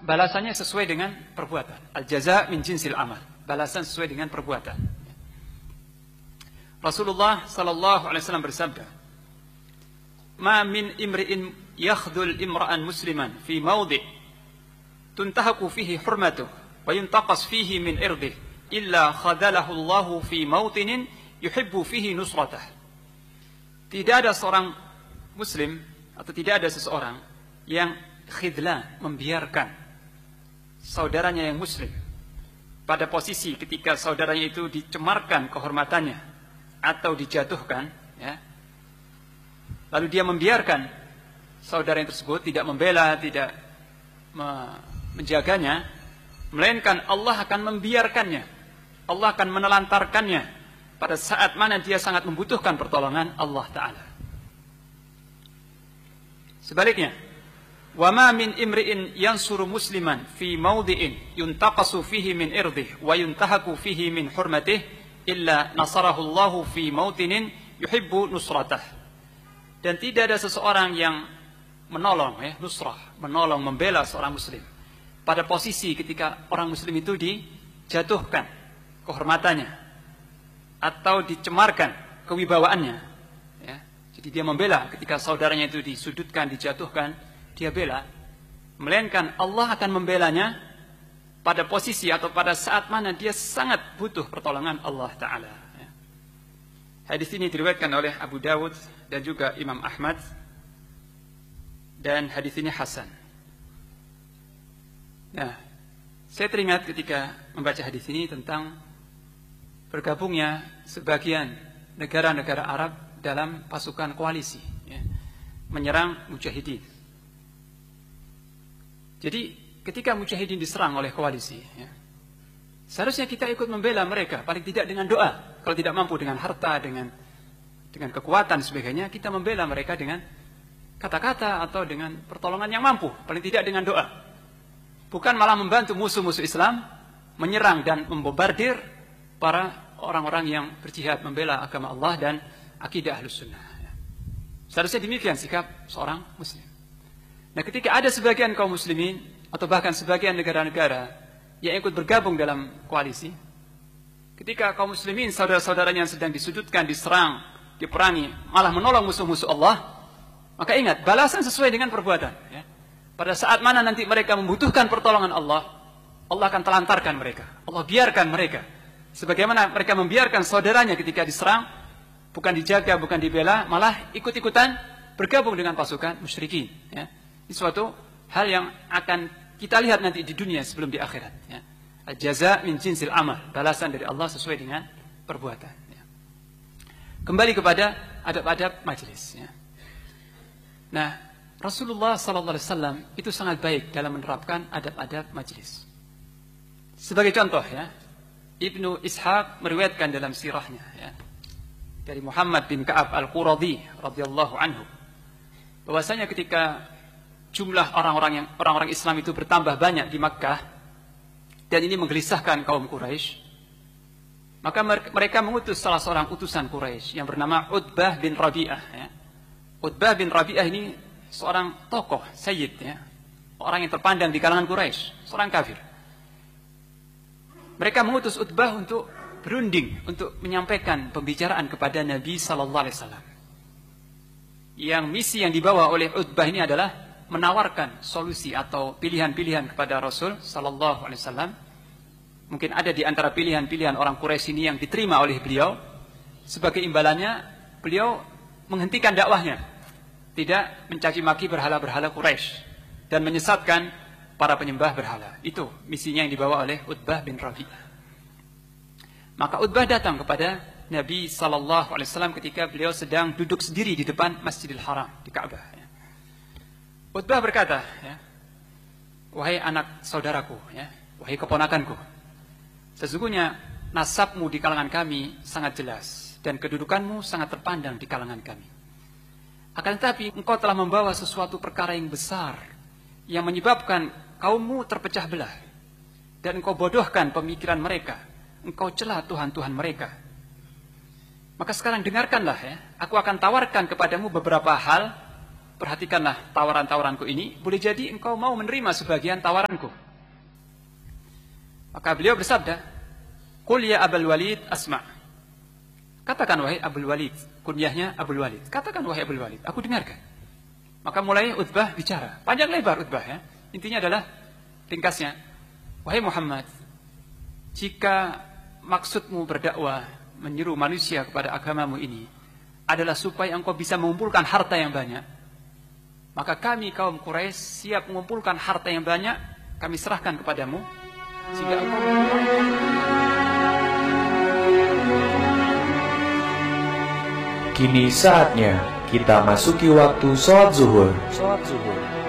balasannya sesuai dengan perbuatan. Al-jaza min jinsil amal. Balasan sesuai dengan perbuatan. Rasulullah sallallahu alaihi wasallam bersabda, "Ma min imri'in yakhdhul imra'an musliman fi mawdi' tuntahaku fihi hurmatuhu wa yuntaqas fihi min irdih illa khadalahu Allahu fi mawtinin yuhibbu fihi nusratah." Tidak ada seorang muslim atau tidak ada seseorang yang khidlan, membiarkan saudaranya yang muslim pada posisi ketika saudaranya itu dicemarkan kehormatannya atau dijatuhkan, ya, lalu dia membiarkan saudara yang tersebut, tidak membela, tidak menjaganya, melainkan Allah akan membiarkannya, Allah akan menelantarkannya pada saat mana dia sangat membutuhkan pertolongan Allah Ta'ala. Sebaliknya, wa ma min imri'in yansuru musliman fi mawdi'in yuntaqasu fihi min irdih wa yuntahaku fihi min hurmatih illa nasarahu Allahu fi mawtinin yuhibbu nusratah. Dan tidak ada seseorang yang menolong, ya, nusrah, menolong, membela seorang muslim pada posisi ketika orang muslim itu dijatuhkan kehormatannya atau dicemarkan kewibawaannya, ya. Jadi dia membela ketika saudaranya itu disudutkan, dijatuhkan, dia bela, melainkan Allah akan membelanya pada posisi atau pada saat mana dia sangat butuh pertolongan Allah Ta'ala. Hadis ini diriwayatkan oleh Abu Dawud dan juga Imam Ahmad, dan hadis ini hasan. Nah, saya teringat ketika membaca hadis ini tentang bergabungnya sebagian negara-negara Arab dalam pasukan koalisi, ya, menyerang mujahidin. Jadi ketika mujahidin diserang oleh koalisi, ya, seharusnya kita ikut membela mereka, paling tidak dengan doa. Kalau tidak mampu dengan harta, dengan kekuatan sebagainya, kita membela mereka dengan kata-kata atau dengan pertolongan yang mampu, paling tidak dengan doa. Bukan malah membantu musuh-musuh Islam menyerang dan membombardir para orang-orang yang berjihad membela agama Allah dan akidah Ahlus Sunnah. Seharusnya demikian sikap seorang muslim. Nah, ketika ada sebagian kaum muslimin atau bahkan sebagian negara-negara yang ikut bergabung dalam koalisi, ketika kaum muslimin saudara-saudaranya yang sedang disudutkan, diserang, diperangi, malah menolong musuh-musuh Allah, maka ingat, balasan sesuai dengan perbuatan, ya. Pada saat mana nanti mereka membutuhkan pertolongan Allah, Allah akan telantarkan mereka, Allah biarkan mereka, sebagaimana mereka membiarkan saudaranya ketika diserang, bukan dijaga, bukan dibela, malah ikut-ikutan bergabung dengan pasukan musyrikin, ya. Ini suatu hal yang akan kita lihat nanti di dunia sebelum di akhirat, ya. Al-jaza min jinsil amal, balasan dari Allah sesuai dengan perbuatan, ya. Kembali kepada adab-adab majelis, ya. Nah, Rasulullah SAW itu sangat baik dalam menerapkan adab-adab majelis. Sebagai contoh, ya, Ibnu Ishaq meriwayatkan dalam sirahnya, ya, dari Muhammad bin Ka'ab Al-Quradhi radhiyallahu anhu, bahwasanya ketika jumlah orang-orang Islam itu bertambah banyak di Makkah, dan ini menggelisahkan kaum Quraisy, maka mereka mengutus salah seorang utusan Quraisy yang bernama Utbah bin Rabi'ah, ya. Utbah bin Rabi'ah ini seorang tokoh sayyid, ya, orang yang terpandang di kalangan Quraisy, seorang kafir. Mereka mengutus Utbah untuk berunding, untuk menyampaikan pembicaraan kepada Nabi Sallallahu Alaihi Wasallam. Yang misi yang dibawa oleh Utbah ini adalah menawarkan solusi atau pilihan-pilihan kepada Rasul Sallallahu Alaihi Wasallam. Mungkin ada di antara pilihan-pilihan orang Quraisy ini yang diterima oleh beliau. Sebagai imbalannya, beliau menghentikan dakwahnya, tidak mencaci maki berhala-berhala Quraisy dan menyesatkan para penyembah berhala. Itu misinya yang dibawa oleh Utbah bin Rabi'ah. Maka Utbah datang kepada Nabi Sallallahu Alaihi Wasallam ketika beliau sedang duduk sendiri di depan Masjidil Haram di Ka'bah, ya. Utbah berkata, ya, wahai anak saudaraku, ya, wahai keponakanku, sesungguhnya nasabmu di kalangan kami sangat jelas dan kedudukanmu sangat terpandang di kalangan kami. Akan tetapi engkau telah membawa sesuatu perkara yang besar yang menyebabkan kaummu terpecah belah, dan engkau bodohkan pemikiran mereka, engkau celah Tuhan-Tuhan mereka. Maka sekarang dengarkanlah, ya, aku akan tawarkan kepadamu beberapa hal perhatikanlah tawaran-tawaranku ini, boleh jadi engkau mau menerima sebagian tawaranku. Maka beliau bersabda, "Qul ya Abul Walid asma'." Katakan wahai Abul Walid, kunyahnya Abul Walid. Katakan wahai Abul Walid, aku dengarkan. Maka mulai Utbah bicara. Panjang lebar Utbah ya. Intinya adalah, ringkasnya, wahai Muhammad, jika maksudmu berdakwah, menyeru manusia kepada agamamu ini adalah supaya engkau bisa mengumpulkan harta yang banyak, maka kami kaum Quraisy siap mengumpulkan harta yang banyak, kami serahkan kepadamu, sehingga engkau Kini saatnya kita masuki waktu sholat zuhur.